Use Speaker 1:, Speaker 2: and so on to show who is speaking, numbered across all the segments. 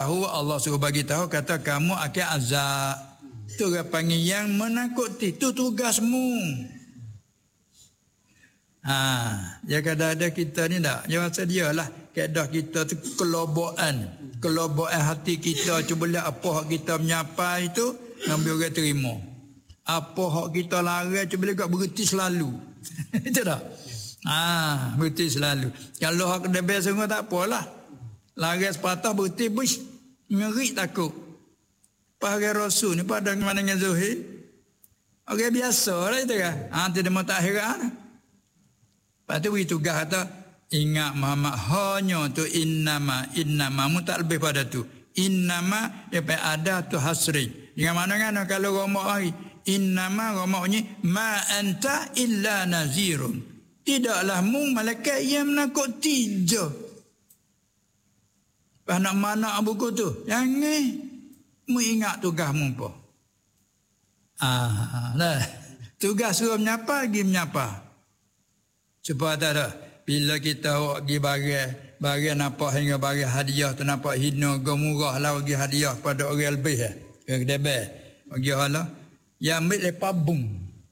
Speaker 1: tahu, Allah suruh bagi tahu, kata kamu akan azab. Itu orang panggil yang menakuti. Itu tugasmu. Ya kadang-kadang kita ni tak. Dia rasa dia lah. Kaedah kita tu kelobokan. Kelobokan hati kita. Cuba lihat apa hak kita menyapa itu. Ngambil orang terima. Apa hak kita larang. Cuba lihat berhenti selalu. Itu tak? Berhenti selalu. Kalau hak kena biasa semua tak apalah. Larang sepatah berhenti. Bush. Ngerik takut. Pakai Rasul ni pada mana dengan Zuhir. Orang biasa lah itu kan. Tidak mau tak heran. Lepas tu beri tugas kata, ingat Muhammad hanya tu innama mu tak lebih pada tu. Innama sampai ada tu hasri. Dengan mana kan kalau romak hari. Innama romaknya ma anta illa nazirun. Tidaklah mu malaikat yang menakuti je. Pas nak mana buku tu? Jangan. Mu ingat tugasmu apa? Dah. Tugas suruh menyapa, pergi menyapa. Sebab tak ada. Bila kita pergi barang nampak hingga barang hadiah tu nampak hina, murah lah pergi hadiah pada orang lebih. Orang kedebel. Pergi Allah. Yang ambil lepas bum.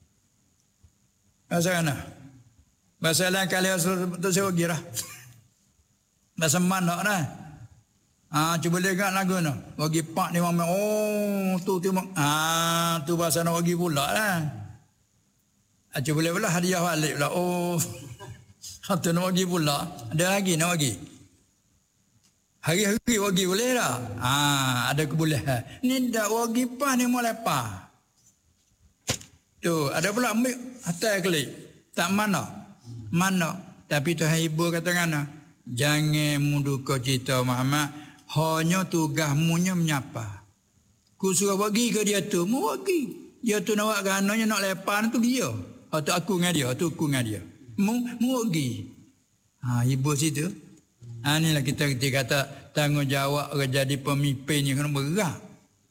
Speaker 1: Masa mana? Masa lain kali tu saya pergi lah. Masa mana dah. Cuba lihat lagu tu. Bagi pak ni mama. Tu bahasa nak bagi pula lah. Cuba lihat pula hadiah balik pula. Tu nak bagi pula. Ada lagi nak bagi. Hari-hari bagi boleh tak? Ada kebolehan. Ni dah bagi pak ni mau lepas. Tu ada pula ambil atas klik. Tak mana. Tapi Tuhan Ibu kata mana? Jangan menduka cita Muhammad. Hanya tugasmu menyapa. Ku suruh bagi ke dia tu, mau bagi. Dia tu nak buat gananya nak lepas tu dia. Atau aku dengan dia, tu aku dengan dia. Mau bagi. Ibu situ. Inilah kita kata tanggungjawab orang jadi pemimpin ni kena berat.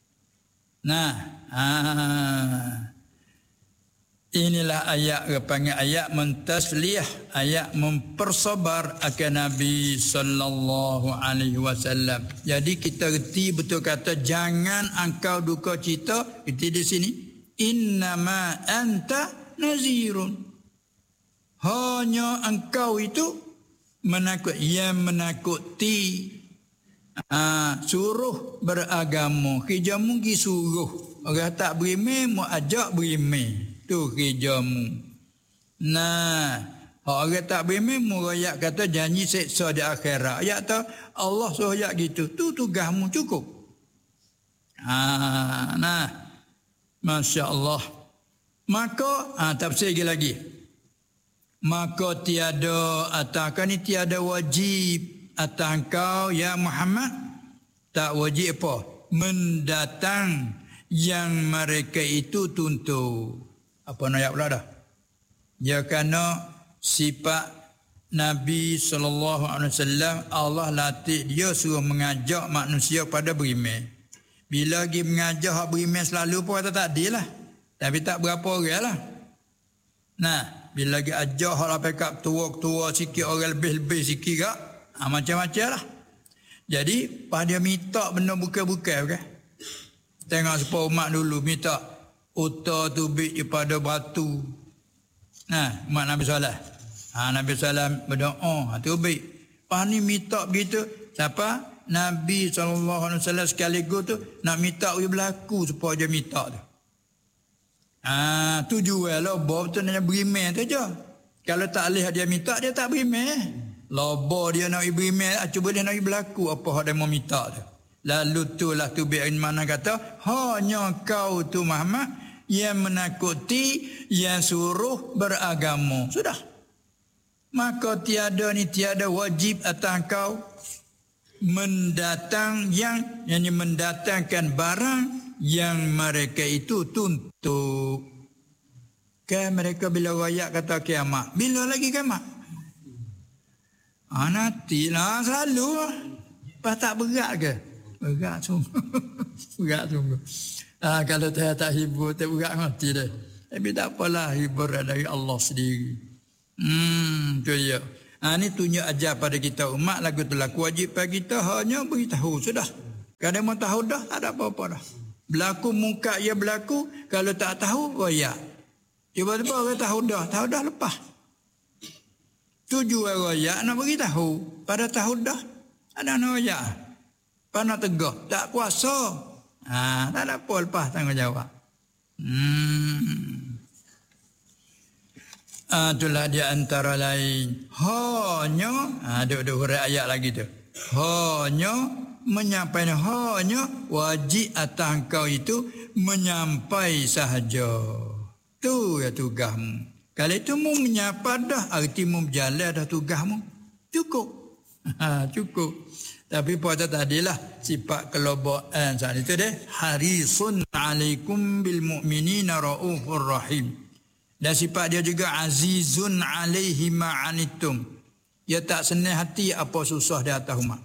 Speaker 1: Inilah ayat panggil ayat mentasliyah, ayat mempersabar akan Nabi sallallahu alaihi wasallam. Jadi kita reti betul kata jangan engkau duka cita. Reti di sini innama anta nazirun. Hanya engkau itu yang menakuti suruh beragama. Kerjamu pergi suruh. Orang tak berimeh mau ajak berimeh. Tu kerjamu. Orang tak beriman merayak kata janji seksa di akhirat. Ayat tu Allah suruh ayat gitu. Tu tugasmu cukup. Masya Allah. Maka tafsir lagi. Maka tiada atakan ni tiada wajib atas engkau ya Muhammad. Tak wajib apa? Mendatang yang mereka itu tuntut. Apa nak ayat pula dah? Ya kerana sifat Nabi SAW Allah latih dia suruh mengajak manusia pada beriman. Bila pergi mengajak hak beriman selalu pun kata tak adil lah. Tapi tak berapa orang lah. Bila pergi ajak hak lah pekak tua-tua sikit, orang lebih-lebih sikit kak. Macam-macam lah. Jadi pada dia minta benda bukan-bukan kan. Tengok sepuluh umat dulu minta Uta tubik daripada batu. Umat Nabi Saleh. Nabi Saleh berdoa. Tubik. Lepas ni minta begitu. Siapa? Nabi SAW sekaligus tu nak minta dia berlaku supaya dia minta tu. Tujuan lobo betul nak beriman tu je. Kalau tak boleh dia minta, dia tak beriman. Lobo dia nak beriman, cuba dia nak berlaku apa dia mau minta tu. Lalu itulah tubik mana kata, hanya kau tu Muhammad yang menakuti, yang suruh beragama. Sudah. Maka tiada wajib atas kau mendatangkan barang yang mereka itu tuntut. Kan mereka bila rakyat kata kiamat. Bila lagi kiamat? Nantilah selalu. Lepas tak berat ke? Berat sungguh. Berat sungguh. Kalau saya tak hibur, tak berat mati dah. Tapi tak apalah, hibur dari Allah sendiri. Tu dia. Ini tunjuk ajar pada kita umat lagu tu laku wajib bagi kita hanya beritahu sudah. Kalau mau tahu dah, tak ada apa-apa dah. Berlaku muka ya berlaku, kalau tak tahu, royak. Tiba-tiba orang tahu dah lepas. Tujuan royak nak bagi tahu. Pada tahu dah, ada nak royak. Pada nak tegah, tak kuasa. Tak ada apa lepas tanggungjawab. Itulah di antara lain. Hanya, ada huruf ayat lagi tu. Hanya menyampaikan, hanya wajib atas engkau itu menyampai sahaja. Tu ya tugasmu. Kalau itu mu menyapa dah, arti mu berjalan dah tugasmu. Cukup. Cukup. Tapi pada tadilah sifat kelobokan saat itu deh. Harisun alaikum bil mu'minina raufur rahim. Dan sifat dia juga azizun alaihi ma'anitum. Dia tak senang hati apa susah di atas umat.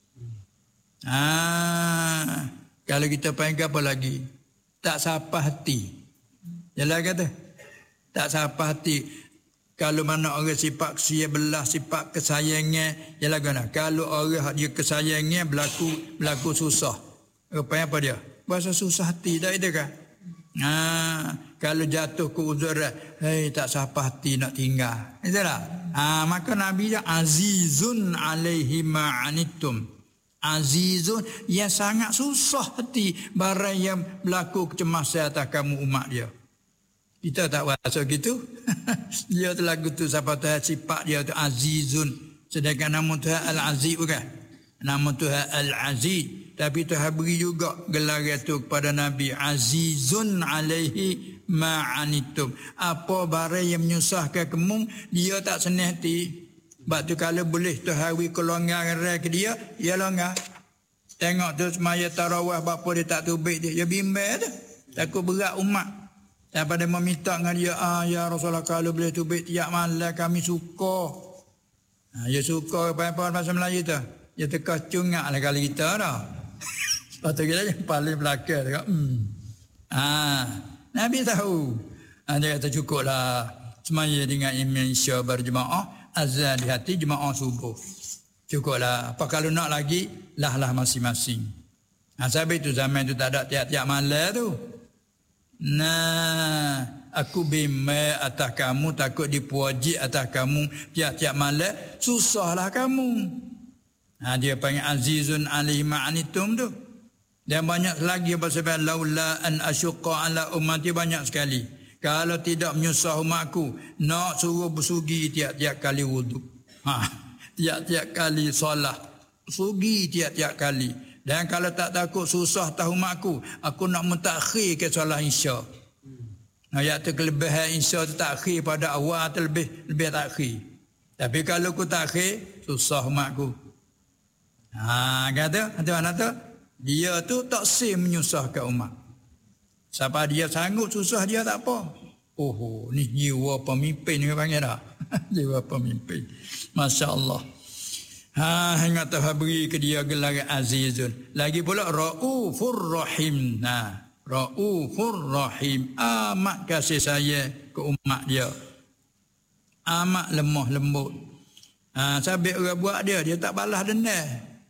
Speaker 1: Kalau kita panggil apa lagi? Tak sapa hati. Jalan kata. Tak sapa hati. Kalau mana orang sifat kesia belah, sifat kesayangan, jalan kata. Kalau orang dia kesayangan berlaku susah. Apa dia? Bahasa susah hati. Tak itu kan? Kalau jatuh ke uzuran, tak sapa hati nak tinggal. Itulah. Maka Nabi dia azizun alaihi ma'anitum. Azizun yang sangat susah hati barang yang berlaku kecemasan atas kamu umat dia. Kita tak rasa gitu. Dia telah gitu siapa tahu sifat dia tu azizun. Sedangkan nama Tuhan Al-Aziz bukan? Nama Tuhan Al-Aziz. Tapi Tuhan beri juga gelar itu kepada Nabi. Azizun alaihi ma'anitum. Apa barang yang menyusahkan kamu, dia tak senang hati. Sebab tu kalau boleh Tuhan kelonggaran ke dia, dia longgar. Tengok tu semaya tarawih bapa dia tak tubik dia. Dia bimbang tu. Takut berat umat. Daripada meminta dengan dia, ya Rasulullah kalau boleh tubik tiap malam kami suka. Dia suka apa-apa bahasa Melayu tu. Dia teka cungak lah kali kita dah. Sebab tu kita yang paling belakang. Nabi tahu. Dia kata cukup lah. Semaya dengan imam Isya berjemaah. Azan di hati jemaah subuh. Cukuplah. Apa kalau nak lagi, lah masing-masing. Sebab itu zaman tu tak ada tiap-tiap malam tu. Aku bimbang atas kamu, takut dipuji atas kamu tiap-tiap malam, susahlah kamu. Dia panggil azizun alaihi ma'anitum tu. Dan banyak lagi sebab laula an asyqa ala ummati, banyak sekali. Kalau tidak menyusah umatku, nak suruh bersugi tiap-tiap kali wuduk. Tiap-tiap kali solat. Sugi tiap-tiap kali. Dan kalau tak takut susah tahu umatku, aku nak mentakhir ke solat Isya. Ayat tu kelebihan Isya tu takhir pada awal atau lebih takhir. Tapi kalau aku takhir, susah umatku. Kata, mana tu? Dia tu tak sih menyusahkan umat. Siapa dia sanggup susah dia tak apa. Ni jiwa pemimpin ni panggil dah. Jiwa pemimpin. Masya Allah. Hingga Tuhan beri ke dia gelar azizun. Lagi pula raufur rahim. Raufur rahim. Amat kasih sayang ke umat dia. Amat lemah lembut. Sabit orang buat dia tak balas dendam.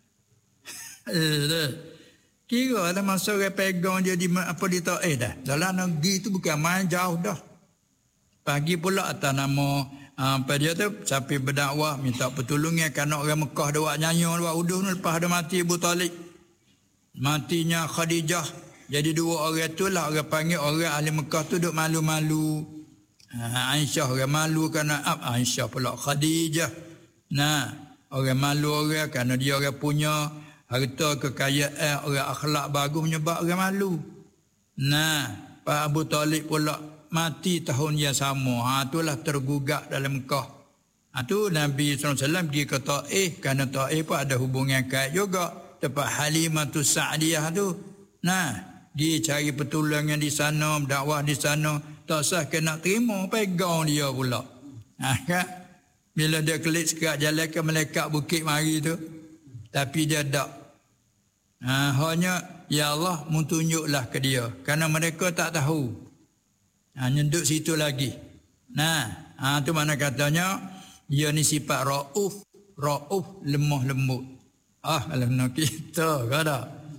Speaker 1: Kira lah masa orang pegang dia di Taif dah. Dalam negeri tu bukan main jauh dah. Pagi pula atas nama dia tu sampai berdakwah minta pertolongan kerana orang Mekah dia buat nyanyi, dia buat uduh lepas dia mati Abu Talib. Matinya Khadijah. Jadi dua orang tu lah orang panggil orang ahli Mekah tu duk malu-malu. Aisyah orang malu kerana Aisyah pula Khadijah. Orang malu orang kerana dia orang punya harta kekayaan, orang akhlak bagus menyebab orang malu. Pak Abu Talib pula mati tahun yang sama. Itulah tergugak dalam Mekah. Itu Nabi SAW pergi ke Taif. Kerana Taif pun ada hubungan kait juga. Tempat Halimatus Sa'diyah tu. Dia cari pertolongan di sana, dakwah di sana. Tak sah kena terima, pegang dia pula. Kan? Bila dia kelik sekat jalan ke malaikat bukit mari tu. Tapi dia tak. Hanya, ya Allah, tunjuklah ke dia. Kerana mereka tak tahu. Nyenduk situ lagi. Tu mana katanya, dia ni sifat rauf, lemah lembut. Kalau nak kita, kada.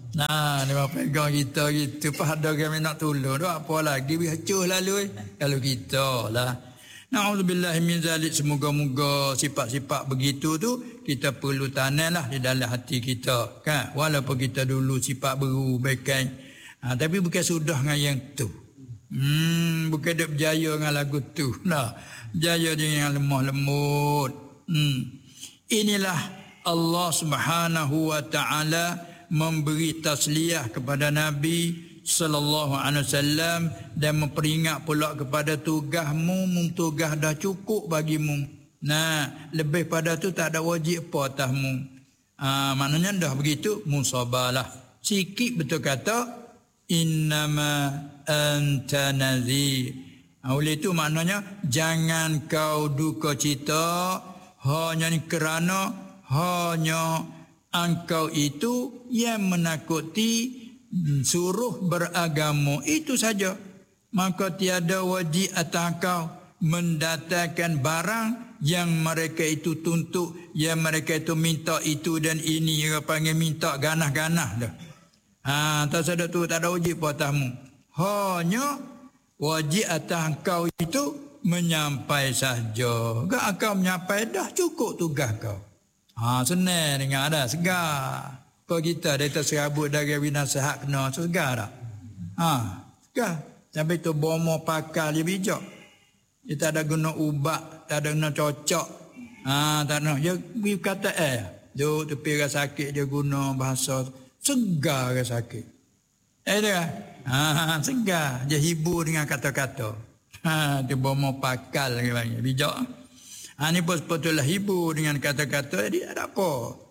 Speaker 1: Nah, dia pegang kita gitu. Pas ada kami nak tolong. Apa lagi? Bihacuh lalu. Kalau kita lah. Na'udzubillahi min zalik. Semoga-moga sifat-sifat begitu tu kita perlu tanamlah di dalam hati kita. Kan? Walaupun kita dulu sifat berubah. Tapi bukan sudah dengan yang tu. Bukan dia berjaya dengan lagu tu. Nah, berjaya dengan lemah lembut. Inilah Allah Subhanahu wa taala memberi tasliyah kepada Nabi sallallahu alaihi wasallam dan memperingat pula kepada tugasmu, tugas dah cukup bagimu. Nah, lebih pada tu tak ada wajib apa atasmu. Maknanya dah begitu musabalah. Sikit betul kata innama anta nadhir. Oleh itu maknanya jangan kau duka cita hanya kerana hanya engkau itu yang menakuti suruh beragama itu saja. Maka tiada wajib atas kau mendatangkan barang yang mereka itu tuntut, yang mereka itu minta itu dan ini, orang panggil minta ganah-ganah dah. Tak ada tu, tak ada wajib atasmu. Hanya wajib atas kau itu menyampai saja. Kau menyampai dah cukup tugas kau. Senang dengar dah, segar. Kau kita dah terserabut dari nasihat kena, segar dah. Segar. Sampai tu bomo pakal dia bijak. Dia tak ada guna ubat, tak ada guna cocok. Tak ada. Dia kata duk tepi rasa sakit dia guna bahasa segar rasa sakit. Dia segar. Dia hibur dengan kata-kata. Dia bomo pakal dia panggil bijak. Ini pun sepatutlah hibur dengan kata-kata, dia ada apa?